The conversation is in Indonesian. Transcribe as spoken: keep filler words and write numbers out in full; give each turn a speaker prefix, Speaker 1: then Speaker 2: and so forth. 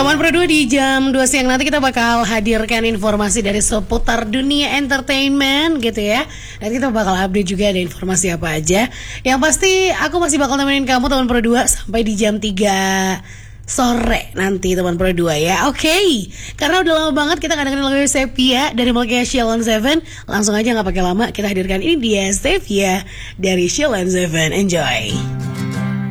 Speaker 1: Teman Pro dua di jam dua siang nanti kita bakal hadirkan informasi dari seputar dunia entertainment gitu ya. Dan kita bakal update juga ada informasi apa aja. Yang pasti aku masih bakal temenin kamu teman Pro dua sampai di jam tiga sore nanti teman Pro dua ya. Oke, okay. Karena udah lama banget kita gak dengerin lagu Sepia dari Melkia Sheila on Seven. Langsung aja gak pakai lama kita hadirkan ini dia Sepia dari Sheila on Seven. Enjoy.